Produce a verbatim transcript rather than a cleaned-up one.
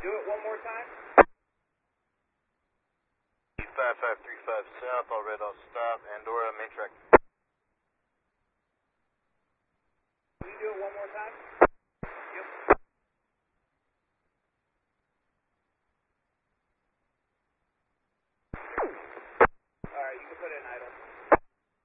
Do it one more time. five five three five south, all red on stop, Andorra, main track. Can you do it one more time?